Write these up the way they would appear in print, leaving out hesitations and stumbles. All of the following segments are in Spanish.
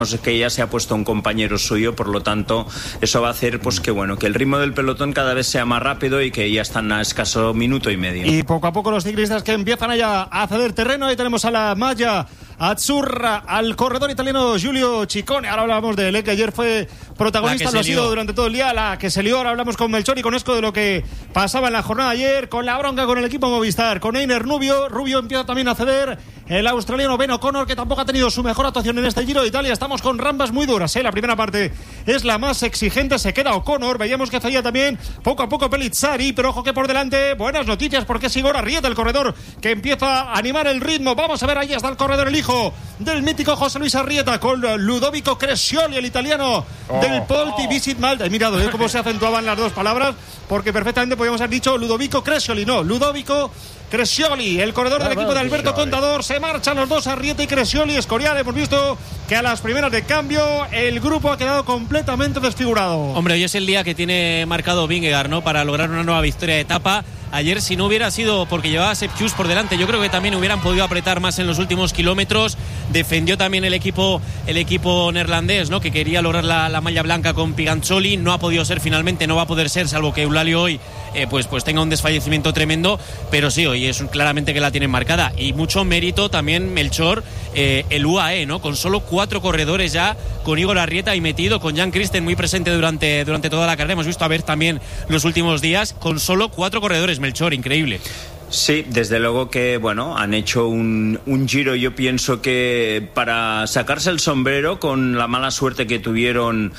que ya se ha puesto un compañero suyo, por lo tanto eso va a hacer pues que el ritmo del pelotón cada vez sea más rápido y que ya están a escaso minuto y medio. Y poco a poco los ciclistas que empiezan ya a ceder terreno. Ahí tenemos a la malla azzurra, al corredor italiano Giulio Ciccone. Ahora hablamos de él, que ayer fue protagonista, lo ha sido durante todo el día, la que se lió. Ahora hablamos con Melchor y con Esco de lo que pasaba en la jornada ayer, con la bronca con el equipo Movistar, con Einer Rubio empieza también a ceder, el australiano Ben O'Connor, que tampoco ha tenido su mejor actuación en este Giro de Italia. Estamos con rambas muy duras, La primera parte es la más exigente, se queda O'Connor, veíamos que falla también poco a poco Pellizzari, pero ojo que por delante, buenas noticias porque es Igor Arrieta, el corredor que empieza a animar el ritmo. Vamos a ver, ahí está el corredor, el hijo del mítico José Luis Arrieta, con Ludovico Crescioli, el italiano del Polti Visit Malta. He mirado cómo se acentuaban las dos palabras, porque perfectamente podíamos haber dicho Ludovico Crescioli, no, Ludovico Crescioli, el corredor del equipo de Alberto Contador. Se marchan los dos, Arrieta y Crescioli. Escorial, hemos visto que a las primeras de cambio el grupo ha quedado completamente desfigurado. Hombre, hoy es el día que tiene marcado Vingegaard, ¿no?, para lograr una nueva victoria de etapa. Ayer, si no hubiera sido porque llevaba Sepp Kuss por delante, yo creo que también hubieran podido apretar más en los últimos kilómetros. Defendió también el equipo neerlandés, ¿no?, que quería lograr la malla blanca con Piganzoli. No ha podido ser finalmente, no va a poder ser, salvo que Eulalia hoy pues tenga un desfallecimiento tremendo. Pero sí, hoy es claramente que la tienen marcada. Y mucho mérito también, Melchor, el UAE, ¿no?, con solo 4 corredores ya, con Igor Arrieta ahí metido, con Jan Christen muy presente durante toda la carrera. Hemos visto a ver también los últimos días, con solo 4 corredores, Melchor, increíble. Sí, desde luego que han hecho un Giro, yo pienso que para sacarse el sombrero con la mala suerte que tuvieron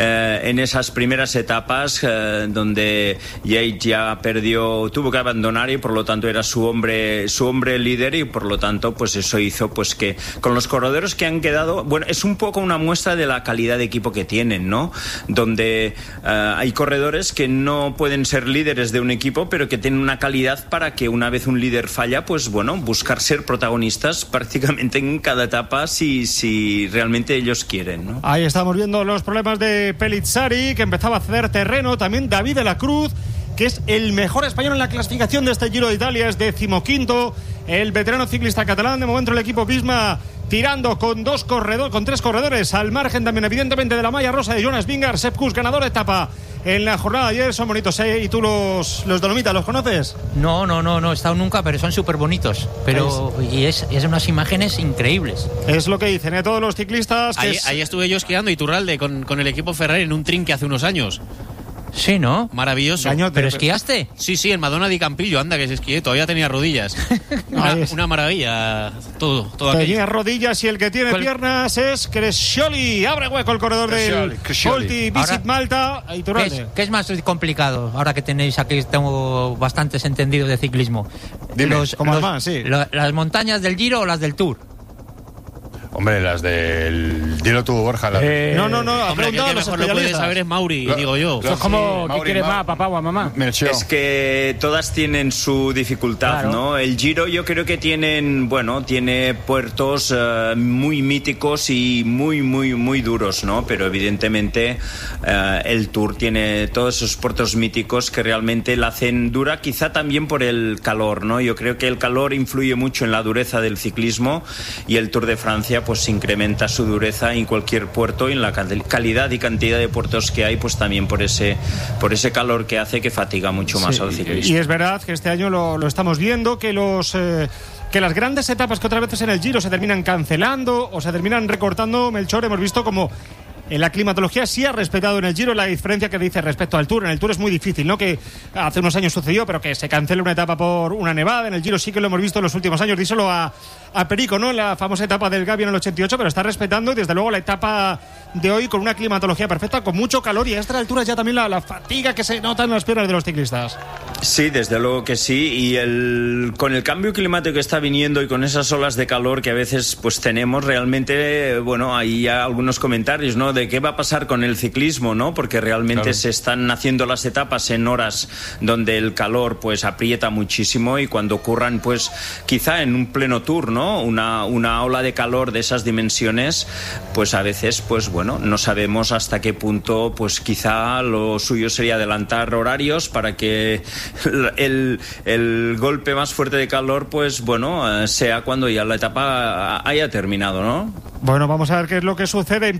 en esas primeras etapas, donde Yates ya tuvo que abandonar y por lo tanto era su hombre líder, y por lo tanto pues eso hizo pues que con los corredores que han quedado, es un poco una muestra de la calidad de equipo que tienen, ¿no? Donde hay corredores que no pueden ser líderes de un equipo, pero que tienen una calidad para que una vez un líder falla, pues buscar ser protagonistas prácticamente en cada etapa si realmente ellos quieren, ¿no? Ahí estamos viendo los problemas de Pellizzari, que empezaba a ceder terreno. También David de la Cruz, que es el mejor español en la clasificación de este Giro de Italia, es 15º. El veterano ciclista catalán, de momento el equipo Visma tirando con 3 corredores al margen también evidentemente de la malla rosa de Jonas Vingegaard. Sepp Kuss, ganador de etapa en la jornada de ayer. Son bonitos, ¿Y tú los Dolomitas los conoces? No he estado nunca, pero son súper bonitos. Y es unas imágenes increíbles. Es lo que dicen todos los ciclistas. Ahí estuve yo esquiando Iturralde con el equipo Ferrari en un trinque hace unos años. Sí, ¿no? Maravilloso. Gañote, ¿pero esquiaste? Sí, en Madonna di Campillo, anda que se esquié, todavía tenía rodillas. Una maravilla, todo tenía rodillas, y el que tiene piernas es Crescioli. Abre hueco el corredor del Polti Visit Malta. ¿Qué es más complicado? Ahora que tenéis aquí, tengo bastantes entendidos de ciclismo. ¿Las montañas del Giro o las del Tour? Hombre, las del Dilo tú, Borja. No. Hombre, el que mejor lo puede saber es Mauri, digo yo. Eso es como, ¿qué quieres más, papá o mamá? Es que todas tienen su dificultad, claro, ¿no? El Giro yo creo que tiene puertos muy míticos y muy, muy, muy duros, ¿no? Pero evidentemente el Tour tiene todos esos puertos míticos que realmente la hacen dura, quizá también por el calor, ¿no? Yo creo que el calor influye mucho en la dureza del ciclismo, y el Tour de Francia pues incrementa su dureza en cualquier puerto, y en la calidad y cantidad de puertos que hay, pues también por ese calor que hace, que fatiga mucho más al ciclista. Y es verdad que este año lo estamos viendo, que las grandes etapas que otras veces en el Giro se terminan cancelando o se terminan recortando, Melchor, hemos visto como en la climatología sí ha respetado en el Giro la diferencia que dice respecto al Tour. En el Tour es muy difícil, ¿no? Que hace unos años sucedió, pero que se cancele una etapa por una nevada. En el Giro sí que lo hemos visto en los últimos años. Díselo a Perico, ¿no? En la famosa etapa del Gavi en el 88, pero está respetando, y desde luego la etapa de hoy con una climatología perfecta, con mucho calor, y a esta altura ya también la fatiga que se nota en las piernas de los ciclistas. Sí, desde luego que sí, y con el cambio climático que está viniendo y con esas olas de calor que a veces pues tenemos, realmente, hay ya algunos comentarios, ¿no?, de qué va a pasar con el ciclismo, ¿no? Porque realmente se están haciendo las etapas en horas donde el calor pues aprieta muchísimo, y cuando ocurran pues quizá en un pleno Tour, ¿no?, una ola de calor de esas dimensiones, pues a veces pues no sabemos hasta qué punto pues quizá lo suyo sería adelantar horarios para que el golpe más fuerte de calor, pues bueno, sea cuando ya la etapa haya terminado, ¿no? Bueno, vamos a ver qué es lo que sucede.